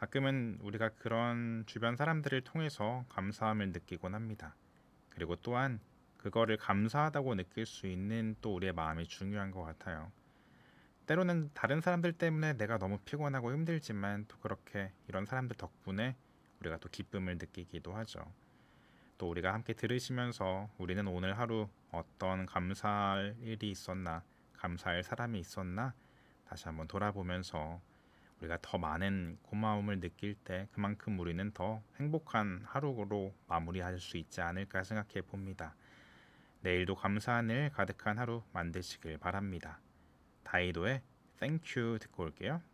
가끔은 우리가 그런 주변 사람들을 통해서 감사함을 느끼곤 합니다. 그리고 또한 그거를 감사하다고 느낄 수 있는 또 우리의 마음이 중요한 것 같아요. 때로는 다른 사람들 때문에 내가 너무 피곤하고 힘들지만 또 그렇게 이런 사람들 덕분에 우리가 또 기쁨을 느끼기도 하죠. 또 우리가 함께 들으시면서 우리는 오늘 하루 어떤 감사할 일이 있었나, 감사할 사람이 있었나 다시 한번 돌아보면서 우리가 더 많은 고마움을 느낄 때 그만큼 우리는 더 행복한 하루로 마무리할 수 있지 않을까 생각해 봅니다. 내일도 감사한 일 가득한 하루 만드시길 바랍니다. 다이도의 Thank You 듣고 올게요.